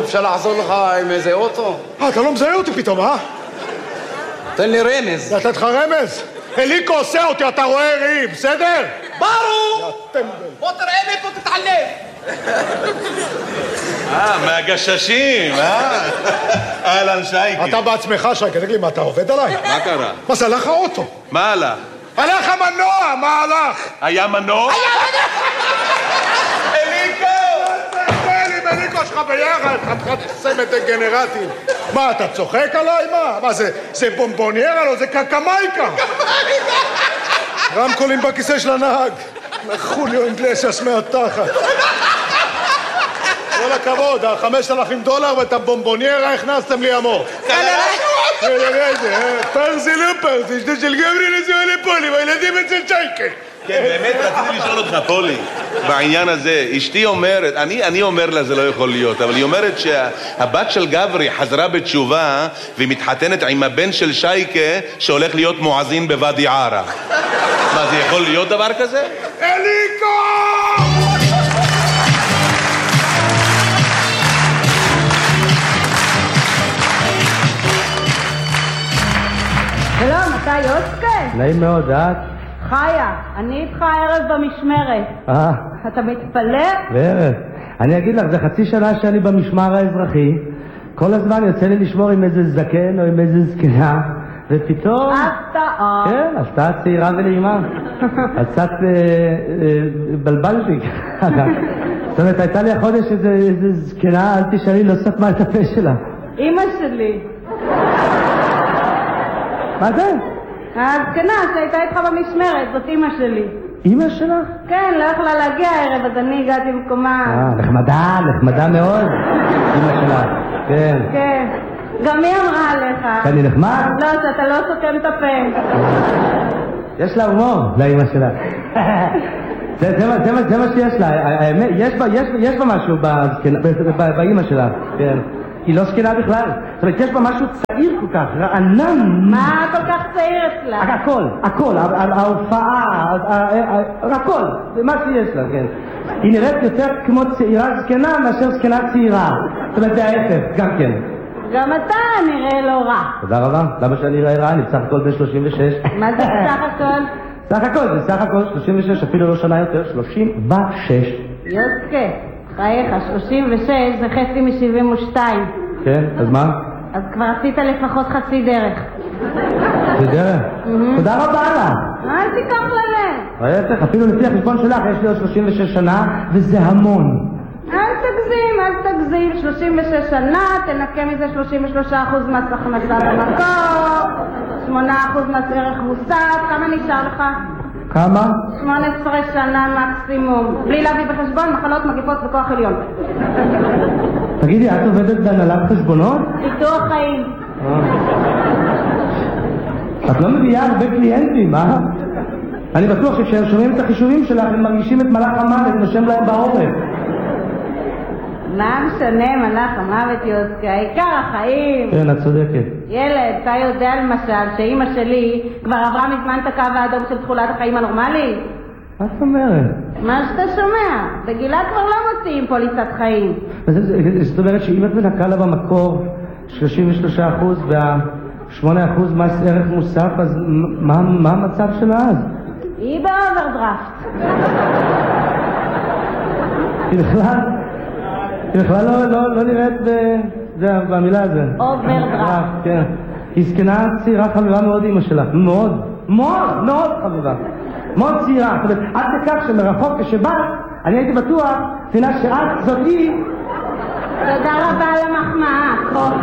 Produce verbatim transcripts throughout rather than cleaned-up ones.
אפשר לעזור לך עם איזה אוטו? אה, אתה לא מזהה אותי פתאום, אה? תן לי רמז. לתת לך רמז? אליקו עושה אותי, אתה רואה ראי, בסדר? ברור! בוא תראה מפה תתעלם. אה, מהגששים, אה? אהלן שייקי. אתה בעצמך, שייקי, תגיד לי, מה, אתה עובד עליי? מה קרה? מה זה, הלך האוטו? מה הלך? הלך המנוע, מה הלך? היה מנוע? היה מנוע! אליקו! תן לי אליקו שלך ביחד, חתיכת סמת דגנרטים. מה, אתה צוחק עליי? מה? מה זה, זה בומבוניירה? לא, זה קקמייקה. רמקולים בכיסא של הנהג. חוליו אינגלסס מהתחת. כל הכבוד, חמשת אלפים דולר ואת הבומבוניירה הכנסתם לי עמוק. פרזי לא פרזי, זה של גברי נסיוע לפולי, והילדים אצל שייקה. כן, באמת רציתי לשאול אותך, פולי, בעניין הזה. אשתי אומרת, אני, אני אומר לה זה לא יכול להיות, אבל היא אומרת שהבת של גברי חזרה בתשובה והיא מתחתנת עם הבן של שייקה שהולך להיות מואזין בוואדי ערה. מה, זה יכול להיות דבר כזה? אליקו! שלום, אתה יוסקה? נעים מאוד, את? חיה, אני איתך ערב במשמרת. אה. אתה מתפלא? בערב. אני אגיד לך, זה חצי שנה שאני במשמר האזרחי. כל הזמן יוצא לי לשמור עם איזה זקן או עם איזה זקנה, ופתאום... הפתעה. כן, הפתעה צעירה ונעימה. אז קצת בלבלתי. זאת אומרת, הייתה לי החודש איזה זקנה, אל תשאלי, לא סתמה את הפה שלה. אמא שלי. מה זה? הזקנה שהייתה איתך במשמרת, זאת אמא שלי. אמא שלך? כן, לא יכלה להגיע הערב, אז אני הגעתי במקומה. אה, נחמדה, נחמדה מאוד. אמא שלך, כן. כן. גם היא אמרה עליך. שאני נחמד? לא, שאתה לא סותם את הפה. יש לה הומור, לאמא שלך. זה, זה, זה, זה מה שיש לה. יש בה, יש, יש בה משהו באמא שלך, כן. היא לא זקנה בכלל. זאת אומרת, יש בה משהו צעיר כל כך, רענן. מה כל כך צעיר אצלה? הכל, הכל, ההופעה, הכל, מה שיש לה, כן. היא נראית יותר כמו צעירה זקנה מאשר זקנה צעירה. זאת אומרת, זה ההפך, גם כן. גם אתה נראה לא רע. תודה רבה. למה שאני נראה רע? אני בסך הכל בן שלושים ושש. מה זה בסך הכל? סך הכל, זה סך הכל שלושים ושש, אפילו לא שנה יותר, שלושים ושש. יוסקה, חייך, שלושים ושש זה חצי מ-שבעים ושתיים. כן, אז מה? אז כבר עשית לפחות חצי דרך. חצי דרך? תודה רבה לה. אל תיקח ללב. ראיתך, אפילו לפי החשבון שלך יש לי עוד שלושים ושש שנה, וזה המון. אל תגזים, אל תגזים. שלושים ושש שנה, תנקה מזה שלושים ושלושה אחוז מס הכנסה במקור, שמונה אחוז מס ערך מוסף. כמה נשאר לך? כמה? שמונה עשרה שנה מקסימום, בלי להביא בחשבון מחלות מגיפות בכוח עליון. תגידי, את עובדת בהנהלת חשבונות? ביטוח חיים. את לא מביאה הרבה קליינטים, אה? אני בטוח שכשהם שומעים את החישובים שלך הם מרגישים את מלאך המוות נושם להם בעורף. מה משנה מלאך המוות, יוסקה? העיקר החיים. כן, את צודקת. ילד, אתה יודע למשל שאמא שלי כבר עברה מזמן את הקו האדום של תחולת החיים הנורמלית? מה זאת אומרת? מה שאתה שומע, בגילה כבר לא מוציאים פוליסת חיים. זאת אומרת שאם את מנקה לה במקור שלושים ושלושה אחוז וה-שמונה אחוז מס ערך מוסף, אז מה, מה המצב שלה אז? היא באוברדרפט. היא בכלל... היא בכלל לא, לא, לא נראית זה, במילה הזה. אוברדרפט. כן. היא זקנה צעירה חביבה מאוד אמא שלך. מאוד, מאוד, מאוד חביבה. מאוד צעירה. זאת אומרת, עד לכך שמרחוק כשבאת, אני הייתי בטוח, ציינה שאת זאת היא. תודה רבה על המחמאה.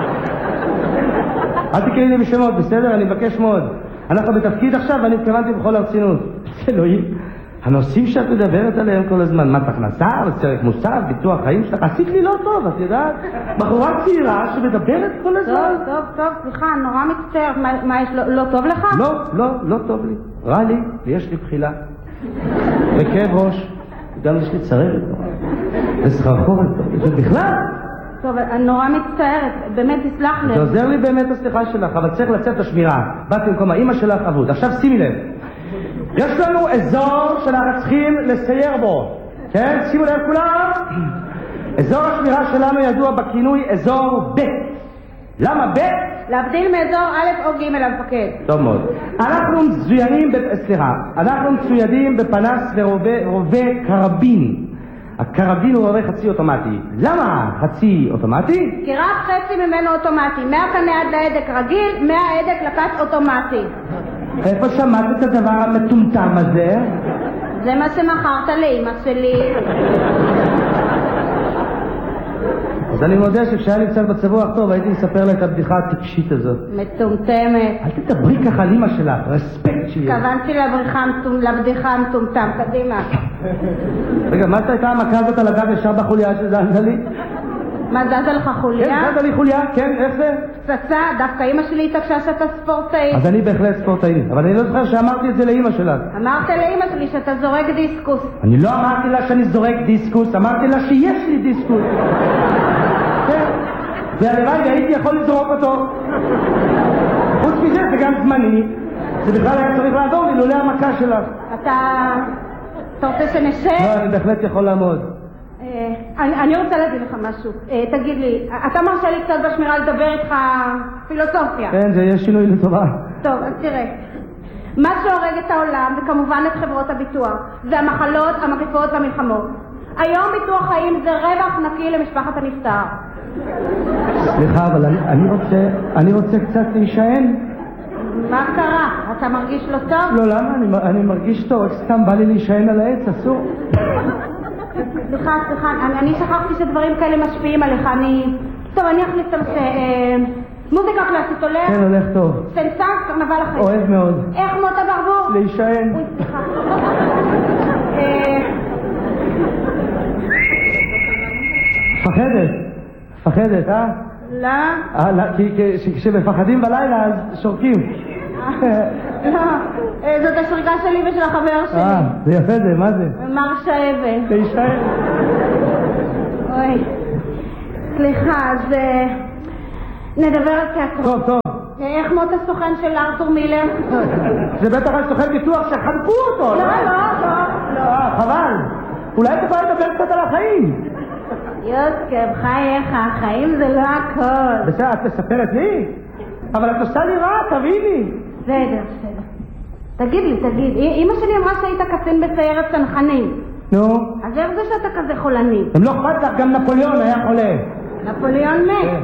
אל תקראי לי בשמות, בסדר? אני מבקש מאוד. אנחנו בתפקיד עכשיו ואני התכוונתי בכל הרצינות. אלוהים. הנושאים שאת מדברת עליהם כל הזמן, מס הכנסה, ערך מוסף, ביטוח חיים שלך, עשית לי לא טוב, את יודעת? בחורה צעירה שמדברת כל הזמן. טוב, טוב, טוב, סליחה, נורא מצטער. מה, מה יש, לא, לא טוב לך? לא, לא, לא טוב לי. רע לי, ויש לי בחילה. וכאב ראש, גם יש לי צרבת. וסחרחורת, ובכלל. טוב, אני נורא מצטערת, באמת תסלח לי. זה עוזר לי באמת הסליחה שלך, אבל צריך לצאת לשמירה. באתי במקום האמא שלך עבוד. עכשיו שימי לב. יש לנו אזור שאנחנו צריכים לסייר בו, כן? שימו לב כולם, אזור השמירה שלנו ידוע בכינוי אזור ב'. למה ב'? להבדיל מאזור א' או ג' המפקד. טוב מאוד. אנחנו מצוינים, סליחה, אנחנו מצוידים בפנס ורובה קרבין. הקרבין הוא רובה חצי אוטומטי. למה חצי אוטומטי? כי רק חצי ממנו אוטומטי. מהקנה עד להדק רגיל, מההדק לקט אוטומטי. איפה שמעת את הדבר המטומטם הזה? זה מה שמכרת לאמא שלי. אז אני מודה שכשהיה לי קצת בצבוע טוב הייתי מספר לה את הבדיחה הטיפשית הזאת. מטומטמת. אל תדברי ככה על אמא שלך, רספקט שלי. התכוונתי לבדיחה המטומטם, קדימה. רגע, מה הייתה המכה הזאת על הגב ישר בחוליה שזז לי? מה, זז לך חוליה? כן, זז לי חוליה, כן, איך זה? פצצה, דווקא אמא שלי התעקשה שאתה ספורטאי. אז אני בהחלט ספורטאי, אבל אני לא זוכר שאמרתי את זה לאמא שלך. אמרת לאמא שלי שאתה זורק דיסקוס. אני לא אמרתי לה שאני זורק דיסקוס, אמרתי לה שיש לי דיסקוס. כן, והלוואי הייתי יכול לזרוק אותו. חוץ מזה זה גם זמני, זה בכלל היה צריך לעזור לי לולא המכה שלך. אתה... אתה רוצה שנשב? לא, אני בהחלט יכול לעמוד. אני רוצה להגיד לך משהו. תגיד לי, אתה מרשה לי קצת בשמירה לדבר איתך פילוסופיה? כן, זה יהיה שינוי לטובה. טוב, אז תראה. מה שהורג את העולם, וכמובן את חברות הביטוח, זה המחלות, המגפות והמלחמות. היום ביטוח חיים זה רווח נקי למשפחת הנפטר. סליחה, אבל אני, אני רוצה, אני רוצה קצת להישען. מה קרה? אתה מרגיש לא טוב? לא, למה? אני, אני מרגיש טוב, סתם בא לי להישען על העץ, אסור. סליחה, סליחה, אני, אני שכחתי שדברים כאלה משפיעים עליך, אני... טוב, אני אחליט את הנושא. אה, מוזיקה קלאסית הולך? כן, הולך טוב. סנסנס, קרנבל החיים. אוהב מאוד. איך מוטה ברבור? להישען. אוי, סליחה. אה... פחדת. פחדת, אה? לא. אה, לא, כי כשמפחדים בלילה אז שורקים. לא, זאת השריקה שלי ושל החבר שלי. אה, זה יפה זה, מה זה? מרשה אבן. להישאר. אוי, סליחה, אז נדבר על תיאטרון. טוב, טוב. איך מות הסוכן של ארתור מילר? זה בטח על סוכן ביטוח שחנקו אותו. לא, לא, לא. חבל. אולי תוכל לדבר קצת על החיים. יוסקב, חייך, החיים זה לא הכל. בסדר, את מספרת לי? אבל את עושה לי רע, תביני. בסדר, בסדר. תגיד לי, תגיד, אמא שלי אמרה שהיית קצין בסיירת צנחנים. נו? אז איך זה שאתה כזה חולני? אם לא אכפת לך, גם נפוליאון היה חולה. נפוליאון מת.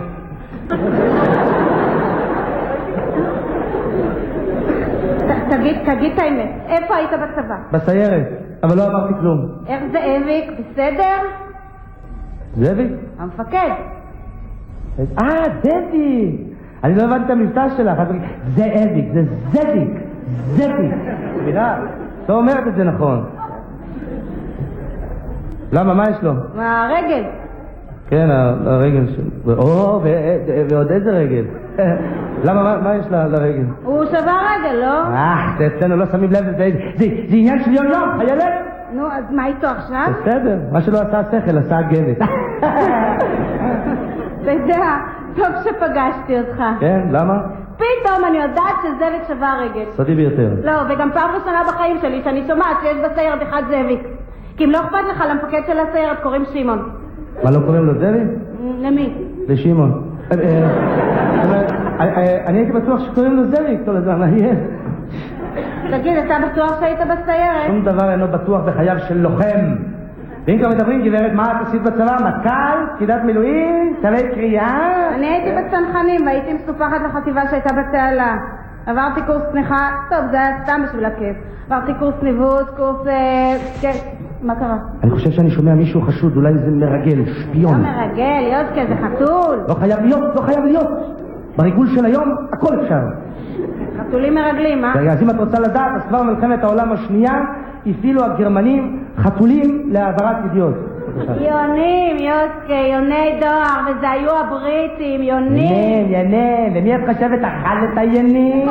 תגיד, תגיד את האמת, איפה היית בצבא? בסיירת, אבל לא אמרתי כלום. איך זאביק, בסדר? זאביק? המפקד. אה, זאביק. אני לא הבנתי את המבטא שלך, זה אביק, זה זאביק, זאביק. סבירה, לא אומרת את זה נכון. למה, מה יש לו? מה, הרגל? כן, הרגל שלו. או, ועוד איזה רגל? למה, מה יש לרגל? הוא שבר רגל, לא? אה, זה אצלנו לא שמים לב, זה עניין של יום יום, חיילת. נו, אז מה איתו עכשיו? בסדר, מה שלא עשה השכל, עשה הגבת. אתה יודע, טוב שפגשתי אותך. כן, למה? פתאום אני יודעת שזאביק שבר רגל. סודי ביותר. לא, וגם פעם ראשונה בחיים שלי שאני שומעת שיש בסיירת אחד זאביק. כי אם לא אכפת לך, למפקד של הסיירת קוראים שמעון. מה, לא קוראים לו זאביק? למי? לשמעון. אני הייתי בטוח שקוראים לו זאביק כל הזמן, מה יהיה? תגיד, אתה בטוח שהיית בסיירת? שום דבר אינו בטוח בחייו של לוחם. ואם כבר מדברים, גברת, מה את עשית בצבא? מטכ"ל? פקידת מילואים? תלי קריאה? אני הייתי בצנחנים והייתי מסופחת לחטיבה שהייתה בתעלה. עברתי קורס תמיכה, טוב, זה היה סתם בשביל הכיף. עברתי קורס ניווט, קורס... כן, מה קרה? אני חושב שאני שומע מישהו חשוד, אולי זה מרגל, שפיון. לא מרגל, יודקה, זה חתול. לא חייב להיות, לא חייב להיות. בריגול של היום, הכל אפשר. חתולים מרגלים, אה? אז אם את רוצה לדעת, אז כבר מלחמת העולם השנייה, הפעילו הגרמנים חתולים להעברת ידיעות. יונים, יוסקה, יוני דואר, וזה היו הבריטים, יונים. ינים, ינים, ומי את חושבת אכל את הינים?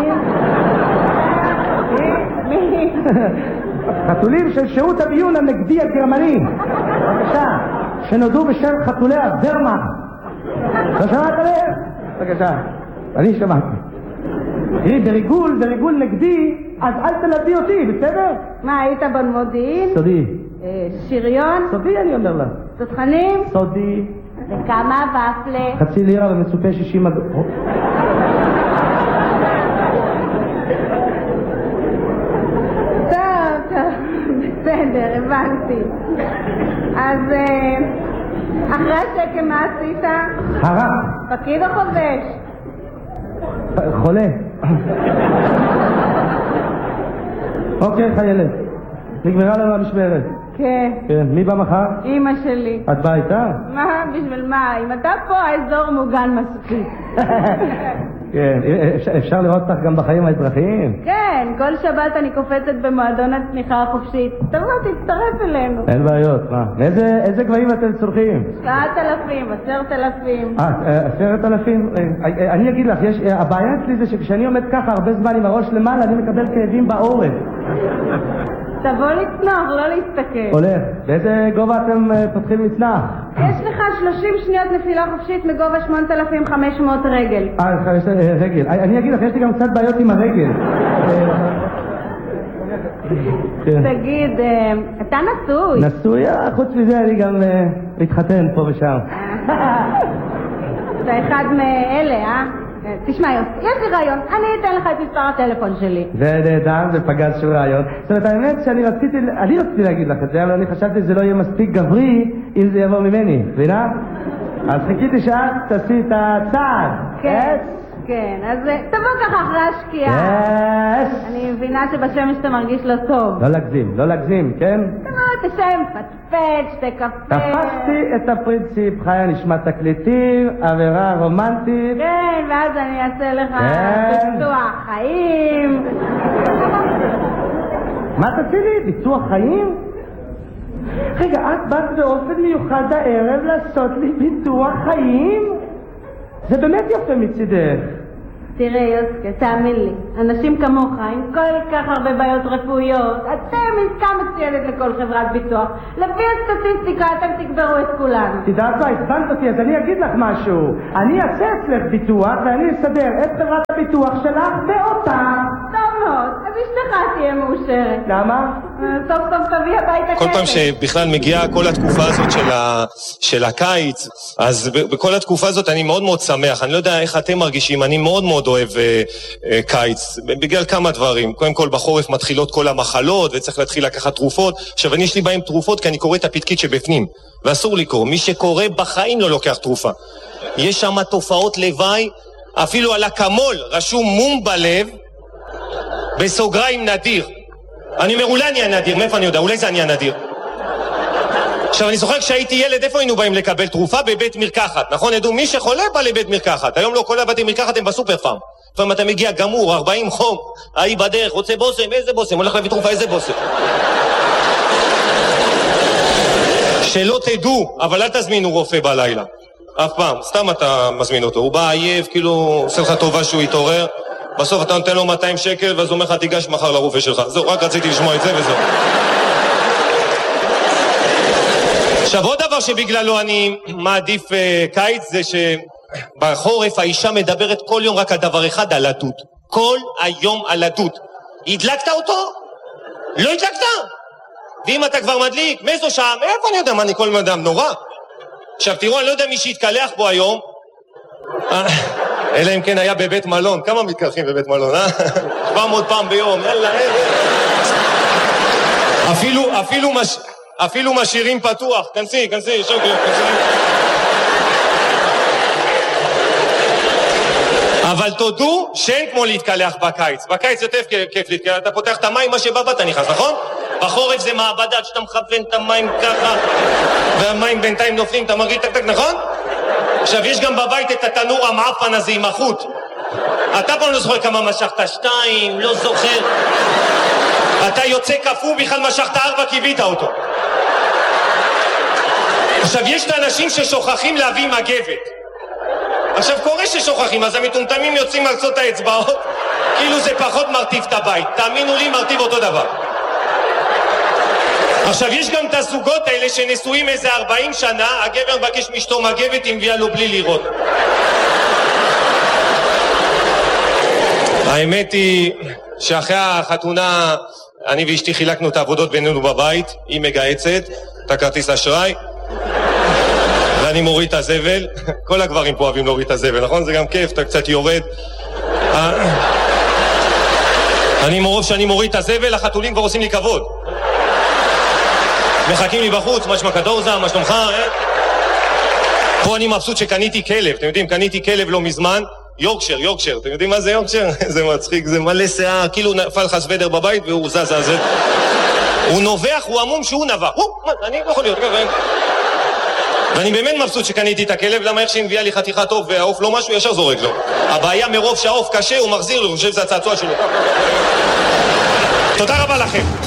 מי? חתולים של שירות הביון הנגדי הגרמני. בבקשה, שנודעו בשם חתולי הוורמאכט. לא שמעת עליהם? בבקשה, אני שמעתי. תראי, בריגול, בריגול נגדי, אז אל תלדי אותי, בסדר? מה, היית במודיעין? סודי. שריון? סודי אני אומר לה. תותחנים? סודי. וכמה ופלה? חצי לירה ומצופה שישים אגורות. טוב, טוב, בסדר, הבנתי. אז אחרי השקם מה עשית? הרע. פקיד או חובש? חולה. אוקיי, חיילת. נגמרה לנו המשמרת. כן. כן, מי בא מחר? אמא שלי. את באה איתה? מה? בשביל מה? אם אתה פה, האזור מוגן מספיק. כן, אפשר לראות אותך גם בחיים האזרחיים? כן, כל שבת אני קופצת במועדון התמיכה החופשית. תבוא, תצטרף אלינו. אין בעיות, מה? איזה גבהים אתם צורכים? שבעת אלפים, עשרת אלפים. אה, עשרת אלפים? אני אגיד לך, הבעיה אצלי זה שכשאני עומד ככה הרבה זמן עם הראש למעלה, אני מקבל כאבים בעורף. תבוא לצנוח, לא להסתכל. הולך. באיזה גובה אתם פותחים מצנח? יש לך שלושים שניות נפילה חופשית מגובה שמונת אלפים וחמש מאות רגל. אה, רגל. אני אגיד לך, יש לי גם קצת בעיות עם הרגל. תגיד, אתה נשוי? נשוי? חוץ מזה אני גם מתחתן פה ושם. אתה אחד מאלה, אה? תשמע, יש לי רעיון, אני אתן לך את מספר הטלפון שלי. זה נהדר, זה פגז של רעיון. זאת אומרת, האמת שאני רציתי, אני רציתי להגיד לך את זה, אבל אני חשבתי שזה לא יהיה מספיק גברי אם זה יבוא ממני, מבינה? אז חיכיתי שאת תעשי את הצעד. כן, כן, אז תבוא ככה אחרי השקיעה. יס! אני מבינה שבשמש אתה מרגיש לא טוב. לא להגזים, לא להגזים, כן? תבוא, תשם, פטפט, שתי קפה. תפסתי את הפרינציפ, חיה נשמע תקליטים, עבירה רומנטית. כן, ואז אני אעשה לך ביטוח חיים. מה תעשי לי? ביטוח חיים? רגע, את באת באופן מיוחד הערב לעשות לי ביטוח חיים? זה באמת יפה מצידך. תראה יוסקה, תאמין לי, אנשים כמוך עם כל כך הרבה בעיות רפואיות, אתם עסקה מצוינת לכל חברת ביטוח. לפי הסטטיסטיקה אתם תגברו את כולנו. תדעת מה, הסבנת אותי, אז אני אגיד לך משהו. אני אעשה אצלך ביטוח ואני אסדר את חברת הביטוח שלך באותה. טוב מאוד, אז אשתך תהיה מאושרת. למה? סוף סוף תביא הביתה כסף. כל פעם שבכלל מגיעה כל התקופה הזאת של, ה... של הקיץ, אז בכל התקופה הזאת אני מאוד מאוד שמח. אני לא יודע איך אתם מרגישים, אני מאוד מאוד אוהב אה, אה, קיץ, בגלל כמה דברים. קודם כל בחורף מתחילות כל המחלות וצריך להתחיל לקחת תרופות. עכשיו אני יש לי בהם תרופות כי אני קורא את הפתקית שבפנים, ואסור לקרוא. מי שקורא בחיים לא לוקח תרופה. יש שם תופעות לוואי, אפילו על הקמול רשום מום בלב, בסוגריים נדיר. אני אומר, אולי אני הנדיר, מאיפה אני יודע? אולי זה אני הנדיר. עכשיו אני זוכר כשהייתי ילד, איפה היינו באים לקבל תרופה? בבית מרקחת, נכון? ידעו, מי שחולה בא לבית מרקחת. היום לא כל הבתי מרקחת הם בסופר פארם. לפעמים אתה מגיע גמור, ארבעים חום, ההיא בדרך, רוצה בוסם, איזה בוסם? הולך להביא תרופה, איזה בוסם? שלא תדעו, אבל אל תזמינו רופא בלילה. אף פעם, סתם אתה מזמין אותו. הוא בא עייף, כאילו, עושה לך טובה שהוא יתעורר. בסוף אתה נותן לו מאתיים שקל, ואז הוא אומר לך, תיגש מחר לרופא שלך. זהו, רק רציתי לשמוע את זה וזהו. עכשיו, עוד דבר שבגללו אני מעדיף uh, קיץ, זה שבחורף האישה מדברת כל יום רק על דבר אחד, על הדוד. כל היום על הדוד. הדלקת אותו? לא הדלקת? ואם אתה כבר מדליק, מאיזו שעה? מאיפה אני יודע? מה, אני כל אדם נורא? עכשיו, תראו, אני לא יודע מי שהתקלח פה היום. אלא אם כן היה בבית מלון. כמה מתקלחים בבית מלון, אה? שבע מאות פעם ביום, יאללה, יאללה. אפילו, אפילו מש... אפילו משאירים פתוח. כנסי, כנסי, שוקי, כנסי. אבל תודו שאין כמו להתקלח בקיץ. בקיץ יותר כיף להתקלח. אתה פותח את המים, מה שבא אתה נכנס, נכון? בחורף זה מעבדה שאתה מכוון את המים ככה, והמים בינתיים נופלים, אתה מרגיש טק טק, נכון? עכשיו, יש גם בבית את התנור המעפן הזה עם החוט. אתה פעם לא זוכר כמה משכת, שתיים, לא זוכר. אתה יוצא כפו, בכלל משכת ארבע, קיבית אותו. עכשיו, יש את האנשים ששוכחים להביא מגבת. עכשיו, קורה ששוכחים, אז המטומטמים יוצאים מרצות האצבעות, כאילו זה פחות מרטיב את הבית. תאמינו לי, מרטיב אותו דבר. עכשיו, יש גם את הזוגות האלה שנשואים איזה ארבעים שנה, הגבר מבקש מאשתו מגבת, היא מביאה לו בלי לראות. האמת היא שאחרי החתונה, אני ואשתי חילקנו את העבודות בינינו בבית, היא מגייצת, את הכרטיס אשראי, כשאני מוריד את הזבל, כל הגברים פה אוהבים להוריד את הזבל, נכון? זה גם כיף, אתה קצת יורד. אני מרוב שאני מוריד את הזבל, החתולים כבר עושים לי כבוד. מחכים לי בחוץ, מה שמע כדורזה, מה שלומך, אה? פה אני מבסוט שקניתי כלב, אתם יודעים, קניתי כלב לא מזמן, יורקשר, יורקשר, אתם יודעים מה זה יורקשר? זה מצחיק, זה מלא שיער, כאילו נפל לך סוודר בבית והוא זז, זז, זז. הוא נובח, הוא עמום שהוא נבח. אני לא יכול להיות, ואני באמת מבסוט שקניתי את הכלב, למה איך שהיא מביאה לי חתיכת עוף והעוף לא משהו, ישר זורק לו. הבעיה מרוב שהעוף קשה, הוא מחזיר לו, הוא חושב שזה הצעצוע שלו. תודה רבה לכם.